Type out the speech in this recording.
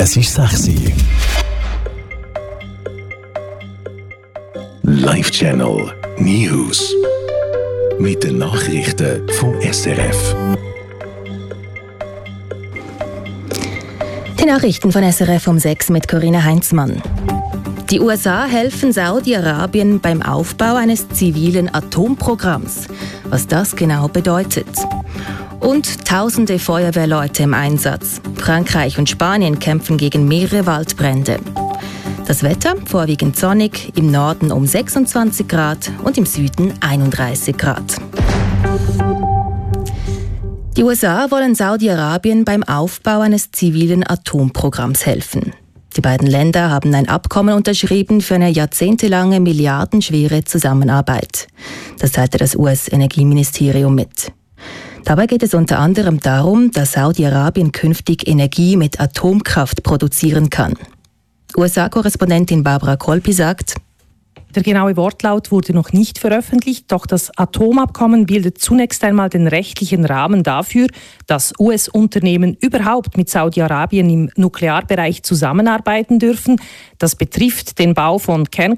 Es ist 6 Uhr. Live-Channel News. Mit den Nachrichten vom SRF. Die Nachrichten von SRF um 6 mit Corinna Heinzmann. Die USA helfen Saudi-Arabien beim Aufbau eines zivilen Atomprogramms. Was das genau bedeutet. Und tausende Feuerwehrleute im Einsatz. Frankreich und Spanien kämpfen gegen mehrere Waldbrände. Das Wetter vorwiegend sonnig, im Norden um 26 Grad und im Süden 31 Grad. Die USA wollen Saudi-Arabien beim Aufbau eines zivilen Atomprogramms helfen. Die beiden Länder haben ein Abkommen unterschrieben für eine jahrzehntelange milliardenschwere Zusammenarbeit. Das teilte das US-Energieministerium mit. Dabei geht es unter anderem darum, dass Saudi-Arabien künftig Energie mit Atomkraft produzieren kann. USA-Korrespondentin Barbara Kolpi sagt: Der genaue Wortlaut wurde noch nicht veröffentlicht, doch das Atomabkommen bildet zunächst einmal den rechtlichen Rahmen dafür, dass US-Unternehmen überhaupt mit Saudi-Arabien im Nuklearbereich zusammenarbeiten dürfen. Das betrifft den Bau von